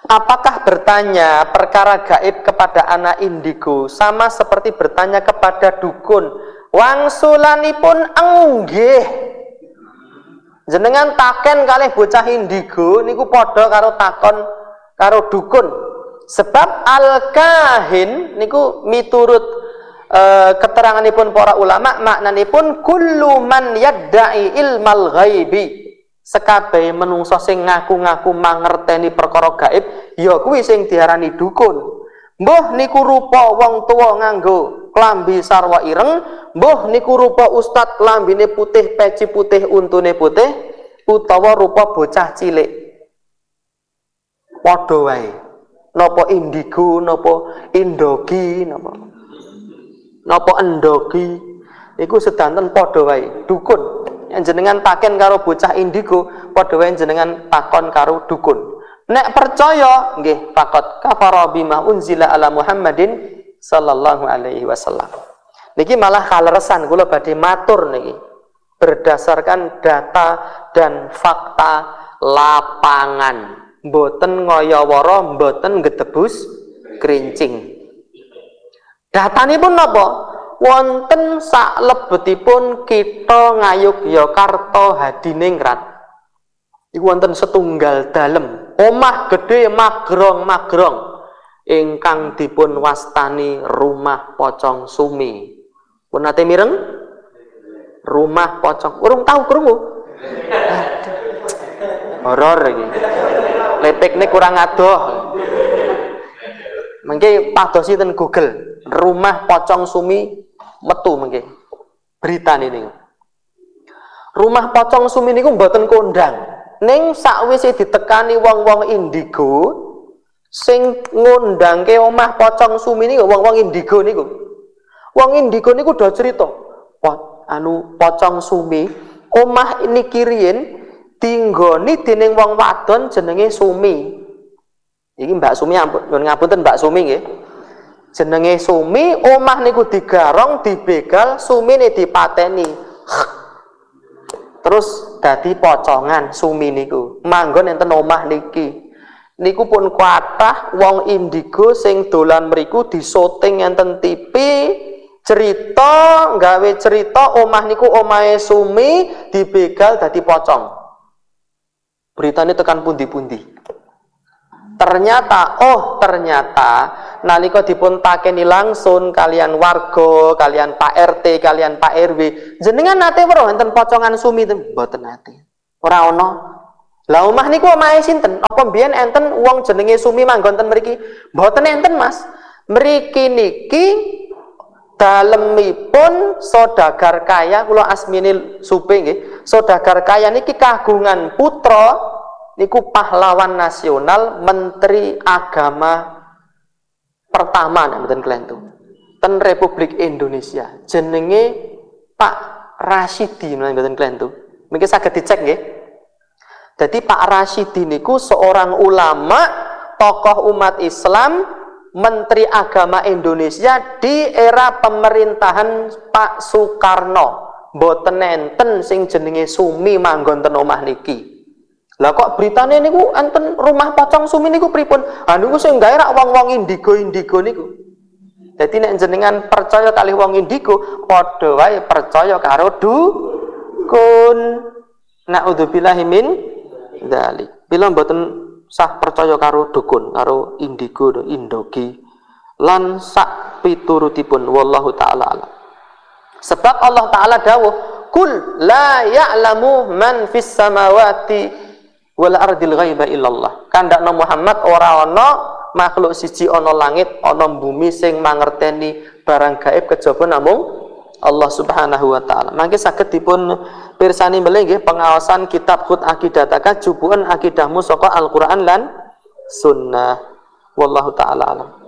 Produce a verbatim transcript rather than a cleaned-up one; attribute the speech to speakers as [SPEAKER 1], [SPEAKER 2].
[SPEAKER 1] apakah bertanya perkara gaib kepada anak indigo sama seperti bertanya kepada dukun? Wangsulanipun enggih. Jenengan taken kalih bocah indigo niku padha karo takon karo dukun. Sebab al-kahin niku miturut uh, keteranganipun para ulama maknanipun kullu man yadda'i ilmal ghaibi. Sekabehe menungso sing ngaku-ngaku mangerteni perkara gaib ya kuwi sing diarani dukun. Mbah niku rupa wong tuwa nganggo klambi sarwa ireng, mbah niku rupa ustad klambine putih, peci putih, untune putih, utawa rupa bocah cilik. Padha wae. Napa indigo, napa indogi, napa napa endogi, iku sedanten padha wae, dukun. Yen jenengan taken karo bocah indigo, padha wae jenengan takon karo dukun. Nek percaya, nggih faqat kafara bima unzila ala Muhammadin sallallahu alaihi wasallam. Niki malah kaleresan kula badhe matur niki. Berdasarkan data dan fakta lapangan. Mboten ngoyoworo, mboten gedebus krincing. Datanipun napa? Wonten saklebetipun kita Ngayogyakarta Hadiningrat. Iku wonten setunggal dalem, omah gedhe magrong-magrong ingkang dipun wastani Rumah Pocong Sumi. Pun nate mireng? Rumah Pocong. Urung tahu krungu? Horor iki. Lepekne kurang adoh. Mengke padosi ten Google, Rumah Pocong Sumi metu mengke. Beritane niku. Rumah Pocong Sumi niku mboten kondang. Ning sakwise ditekani wong-wong indigo sing ngundangke omah Pocong Sumi niku wong-wong indigo niku. Wong indigo niku do cerita, "Wah, anu Pocong Sumi, omah niki riyen tinggoni dening wong wadon jenenge Sumi." Iki Mbak Sumi ampun ngapunten Mbak Sumi nggih. Jenenge Sumi, omah niku digarong, dibegal, Sumine dipateni. Terus dadi pocongan Sumi niku. Manggon enten omah niki. Niku pun kathah wong indigo sing dolan mriku disoting enten T V, cerita, gawe cerita omah niku omahe Sumi dibegal dadi pocong. Beritane tekan pundi-pundi. Ternyata, oh ternyata nalika dipun takeni langsung kalian warga, kalian Pak R T, kalian Pak R W, jenengan nate weruh enten pocongan Sumi ten? Mboten nate. Ora ana. Lah omah niku omahe sinten? Apa mbiyen enten wong jenenge Sumi manggon ten mriki? Mboten enten, Mas. Mriki niki dalemipun Saudagar Kaya, kula asmine Supe nggih. Saudagar Kaya niki kagungan putra niku pahlawan nasional, Menteri Agama pertama nek mboten kelentu ten Republik Indonesia. Jenenge Pak Rasyidi nek mboten kelentu. Mungkin saged dicek nggih. Jadi Pak Rasyidi niku seorang ulama, tokoh umat Islam, Menteri Agama Indonesia di era pemerintahan Pak Soekarno. Mboten enten sing jenenge Sumi manggon ten omah niki. Lah kok beritane niku enten Rumah Pocong Sumi niku pripun? Ha niku sing gawe rak wong-wong indigo-indigo niku. Dadi nek jenengan percaya kalih wong indigo, padha wae percaya karo dukun. Naudzubillahi min dzalik. Bila mboten sah percaya karo dukun, karo indigo, indogi lan sak piturutipun wallahu taala alam. Sebab Allah taala dawuh, "Kul la ya'lamu man fis samawati wal ardil ghaiba illallah." Kandakna Muhammad ora ana makhluk siji ana langit ana bumi sing mangerteni barang gaib kejaba namung Allah Subhanahu wa taala. Mangke saged dipun pirsani melih nggih pengaosan kitab Khut Aqidataka jubuhan akidahmu saka Al-Qur'an lan Sunnah. Wallahu taala alam.